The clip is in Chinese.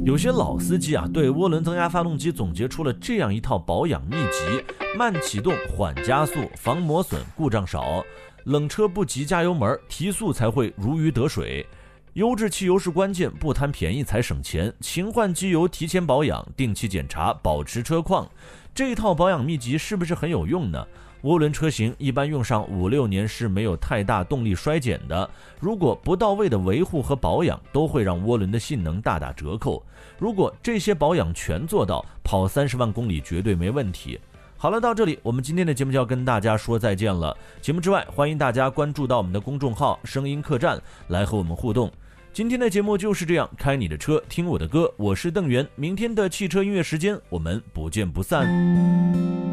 有些老司机啊，对涡轮增压发动机总结出了这样一套保养秘籍：慢启动，缓加速，防磨损，故障少。冷车不急加油门，提速才会如鱼得水。优质汽油是关键，不贪便宜才省钱。勤换机油，提前保养，定期检查，保持车况。这一套保养秘籍是不是很有用呢？涡轮车型一般用上5-6年是没有太大动力衰减的，如果不到位的维护和保养，都会让涡轮的性能大打折扣。如果这些保养全做到，跑30万公里绝对没问题。好了，到这里我们今天的节目就要跟大家说再见了。节目之外，欢迎大家关注到我们的公众号声音客栈来和我们互动。今天的节目就是这样，开你的车，听我的歌，我是邓源。明天的汽车音乐时间，我们不见不散。